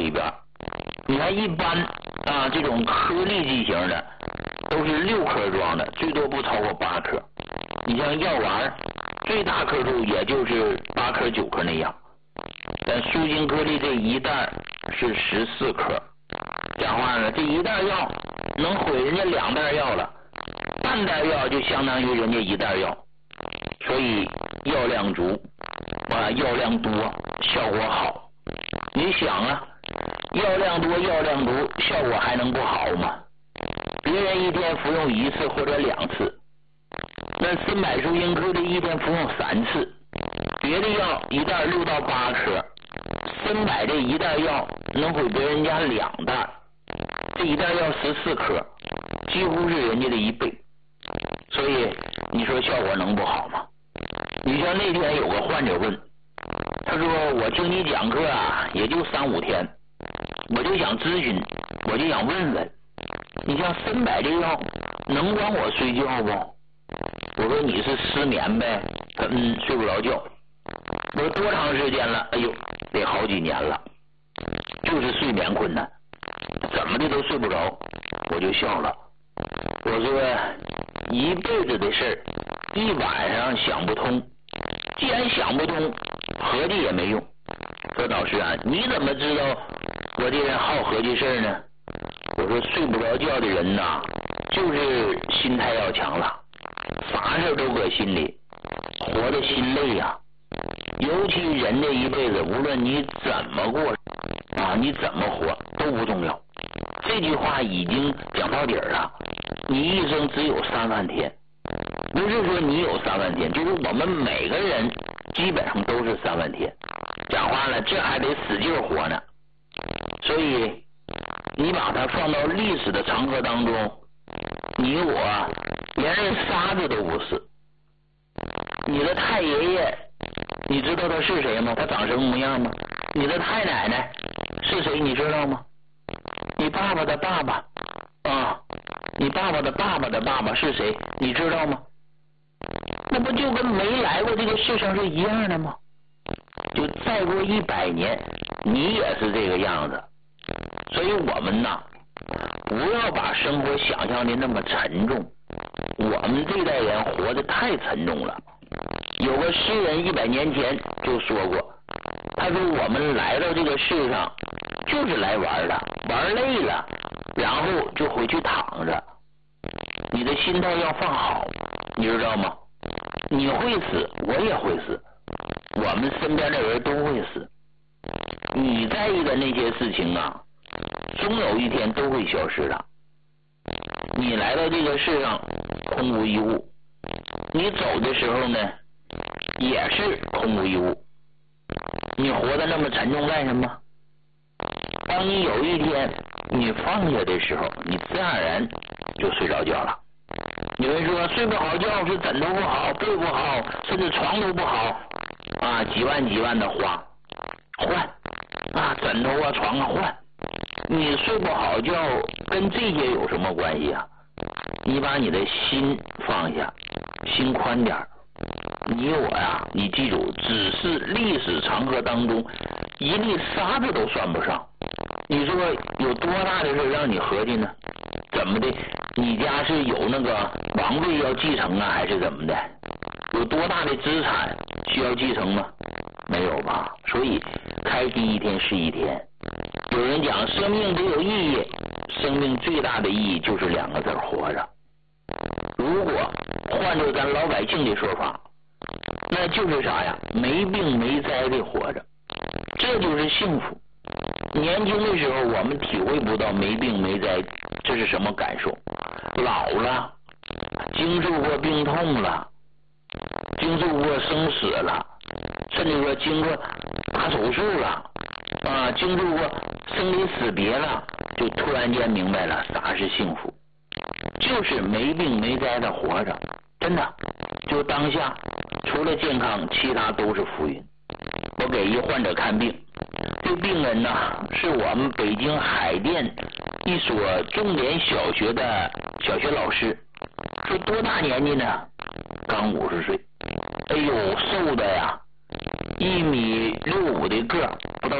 一边。你看一般啊，这种颗粒剂型的都是6颗装的，最多不超过8颗。你像药丸，最大颗数也就是8颗9颗那样。但舒筋颗粒这一袋是14颗，讲话呢，这一袋药能毁人家2袋药了，半袋药就相当于人家1袋药，所以药量足啊，药量多，效果好。你想啊，药量多，药量足，效果还能不好吗？别人一天服用1次或者2次，那森柏舒筋颗粒一天服用3次，别的药一袋6到8颗，森柏这一袋药能毁别人家2袋，这一袋药14颗，几乎是人家的1倍，所以你说效果能不好吗？你像那天有个患者问，他说我听你讲课啊，也就3、5天，我就想咨询，我就想问问，你像森柏这药能帮我睡觉不？我说你是失眠呗？他睡不着觉。我说多长时间了？哎呦，得好几年了，就是睡眠困难，怎么的都睡不着。我就笑了，我说一辈子的事儿，一晚上想不通，既然想不通，合计也没用。说老师啊，你怎么知道我这人好合计事儿呢？我说睡不着觉的人呐，就是心态要强了，啥事都搁心里，活得心累呀。尤其人这一辈子，无论你怎么过啊，你怎么活都不重要。这句话已经讲到底儿了。你一生只有3万天，不是说你有3万天，就是我们每个人基本上都是3万天。讲话了，这还得使劲活呢。所以你把它放到历史的长河当中，你我连人沙子都不是。你的太爷爷，你知道他是谁吗？他长什么模样吗？你的太奶奶是谁？你知道吗？你爸爸的爸爸啊，你爸爸的爸爸的爸爸是谁？你知道吗？那不就跟没来过这个世上是一样的吗？就再过100年，你也是这个样子。所以我们呐，不要把生活想象的那么沉重。我们这代人活得太沉重了。有个诗人100年前就说过，他说我们来到这个世上就是来玩的，玩累了，然后就回去躺着。你的心态要放好，你知道吗？你会死，我也会死，我们身边的人都会死。你在意的那些事情啊，终有一天都会消失的。你来到这个世上空无一物，你走的时候呢也是空无一物。你活得那么沉重干什么？当你有一天你放下的时候，你自然而然就睡着觉了。有人说睡不好觉是枕头不好，被不好，甚至床都不好啊，几万的花换啊，枕头啊床啊换。你睡不好觉跟这些有什么关系啊？你把你的心放下，心宽点。你我呀，你记住，只是历史长河当中一粒沙子都算不上。你说有多大的事让你合计呢？怎么的？你家是有那个王位要继承啊，还是怎么的？有多大的资产需要继承吗？没有吧？所以开心一天是一天。有人讲生命得有意义，生命最大的意义就是2个字，活着。如果换作咱老百姓的说法，那就是啥呀？没病没灾的活着，这就是幸福。年轻的时候我们体会不到没病没灾这是什么感受，老了，经受过病痛了，经受过生死了，甚至说经过大手术了啊，经受过生离死别了，就突然间明白了啥是幸福，就是没病没灾的活着。真的，就当下除了健康，其他都是浮云。我给一患者看病，这病人呢是我们北京海淀一所重点小学的小学老师，说多大年纪呢？刚50岁。哎呦，瘦的呀，1.65米的个，不到